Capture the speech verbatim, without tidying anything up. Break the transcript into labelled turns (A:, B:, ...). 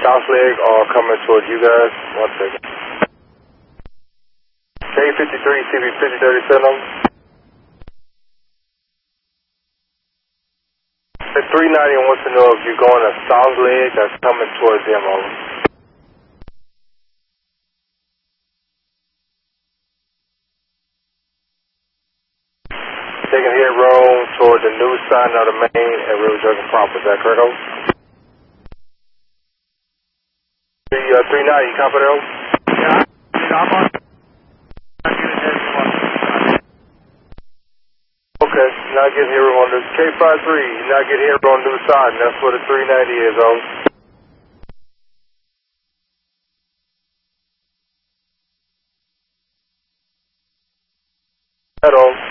A: South leg are coming towards you guys. One second. K fifty-three, C B fifty thirty-seven. The three ninety wants to know if you're going to South leg that's coming towards them. Over. Taking head road toward the new sign of the main and River Junction proper. Is that correct, over? The uh, three ninety, you copy that, over?
B: Yeah, I'm on.
A: Okay, not getting here on the K fifty-three, you're not getting here on the new side, and that's where the three ninety is, over. Head on.